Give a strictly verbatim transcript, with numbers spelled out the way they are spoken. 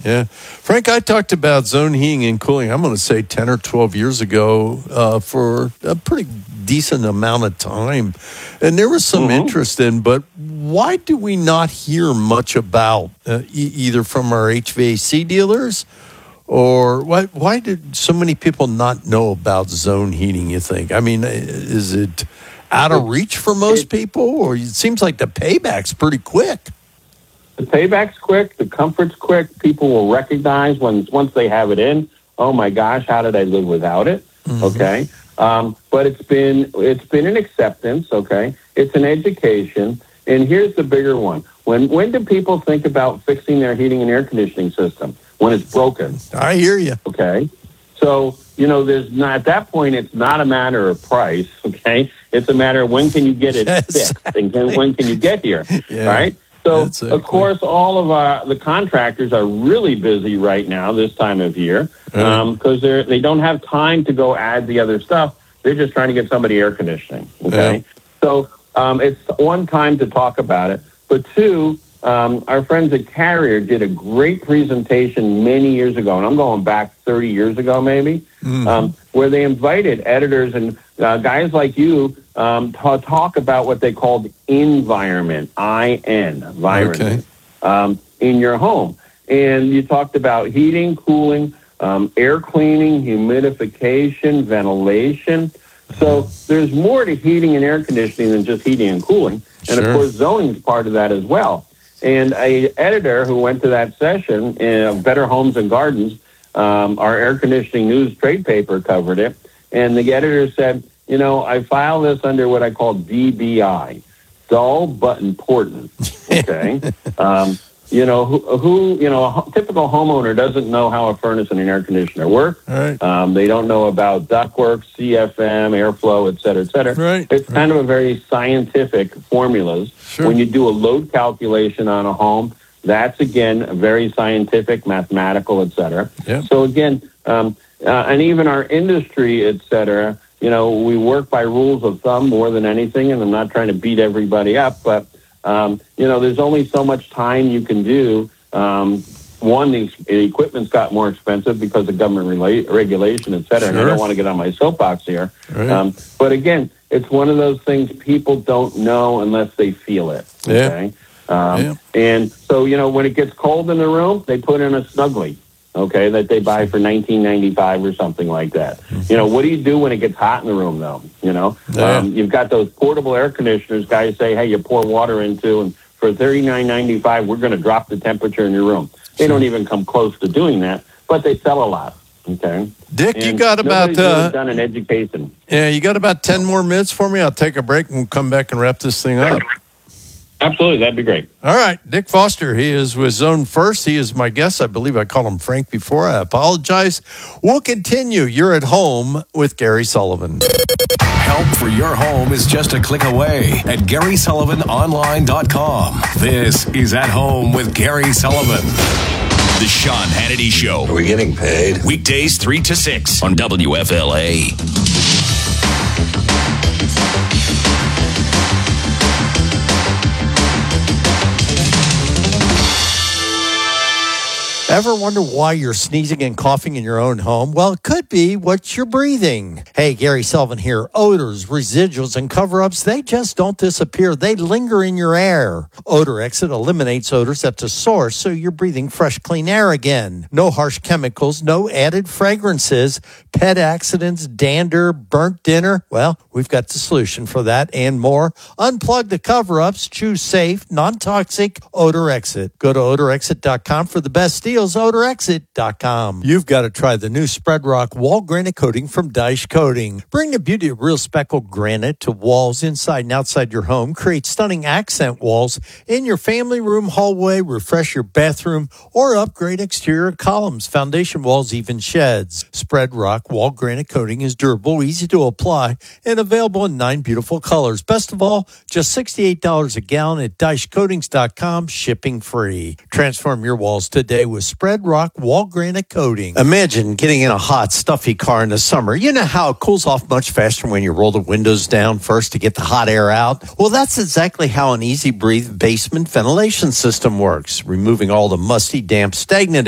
Yeah. Frank, I talked about zone heating and cooling, I'm going to say ten or twelve years ago uh, for a pretty decent amount of time. And there was some mm-hmm. interest in, but why do we not hear much about uh, e- either from our H V A C dealers or why, why did so many people not know about zone heating, you think? I mean, is it out of reach for most people, or it seems like the payback's pretty quick? The payback's quick. The comfort's quick. People will recognize when once they have it in, oh my gosh, how did I live without it? Mm-hmm. Okay. Um, but it's been it's been an acceptance. Okay. It's an education. And here's the bigger one. When when do people think about fixing their heating and air conditioning system? When it's broken. I hear you. Okay. So, you know, there's not, at that point, it's not a matter of price. Okay. It's a matter of when can you get it yes. fixed and can, when can you get here. Yeah. Right. So, exactly. Of course, all of our, the contractors are really busy right now this time of year because um, they're they don't have time to go add the other stuff. They're just trying to get somebody air conditioning. Okay. Yeah. So um, it's one time to talk about it. But two, um, our friends at Carrier did a great presentation many years ago, and I'm going back thirty years ago maybe, mm-hmm. um, where they invited editors and uh, guys like you um, to talk about what they called environment, I N, environment, okay. um, in your home. And you talked about heating, cooling, um, air cleaning, humidification, ventilation. So there's more to heating and air conditioning than just heating and cooling. And, sure. of course, zoning is part of that as well. And a editor who went to that session, in Better Homes and Gardens, um, our air conditioning news trade paper covered it. And the editor said, you know, I file this under what I call D B I, dull but important. Okay. um, you know, who, who, you know, a typical homeowner doesn't know how a furnace and an air conditioner work. Right. Um, they don't know about ductwork, C F M, airflow, et cetera, et cetera. Right. It's right. kind of a very scientific formulas. Sure. When you do a load calculation on a home, that's, again, very scientific, mathematical, et cetera. Yep. So, again, um, uh, and even our industry, et cetera, you know, we work by rules of thumb more than anything, and I'm not trying to beat everybody up, but, um, you know, there's only so much time you can do. Um, one, the, the equipment's got more expensive because of government rela- regulation, et cetera, sure. and I don't want to get on my soapbox here. Right. Um, but, again, it's one of those things people don't know unless they feel it. Okay? Yeah. Um, yeah. And so, you know, when it gets cold in the room, they put in a Snuggly, okay, that they buy for nineteen ninety-five or something like that. Mm-hmm. You know, what do you do when it gets hot in the room, though? You know, yeah. um, you've got those portable air conditioners guys say, hey, you pour water into, and for thirty-nine ninety-five, we're going to drop the temperature in your room. They sure. don't even come close to doing that, but they sell a lot. Okay, Dick, and you got about really uh, done an education. Yeah, you got about ten more minutes for me. I'll take a break and we'll come back and wrap this thing up. Absolutely, that'd be great. All right, Dick Foster, he is with Zone First. He is my guest. I believe I called him Frank before. I apologize. We'll continue. You're at home with Gary Sullivan. Help for your home is just a click away at Gary Sullivan Online dot com. This is At Home with Gary Sullivan. The Sean Hannity Show. Are we getting paid? Weekdays three to six on W F L A. Ever wonder why you're sneezing and coughing in your own home? Well, it could be what you're breathing. Hey, Gary Sullivan here. Odors, residuals, and cover-ups, they just don't disappear. They linger in your air. Odor Exit eliminates odors at the source, so you're breathing fresh, clean air again. No harsh chemicals, no added fragrances, pet accidents, dander, burnt dinner. Well, we've got the solution for that and more. Unplug the cover-ups. Choose safe, non-toxic Odor Exit. Go to odor exit dot com for the best deal. odor exit dot com. You've got to try the new Spread Rock Wall Granite Coating from Dyche Coating. Bring the beauty of real speckled granite to walls inside and outside your home. Create stunning accent walls in your family room, hallway, refresh your bathroom, or upgrade exterior columns, foundation walls, even sheds. Spread Rock Wall Granite Coating is durable, easy to apply, and available in nine beautiful colors. Best of all, just sixty-eight dollars a gallon at dyche coatings dot com, shipping free. Transform your walls today with Spread Rock Wall Granite Coating. Imagine getting in a hot, stuffy car in the summer. You know how it cools off much faster when you roll the windows down first to get the hot air out? Well, that's exactly how an Easy Breathe basement ventilation system works, removing all the musty, damp, stagnant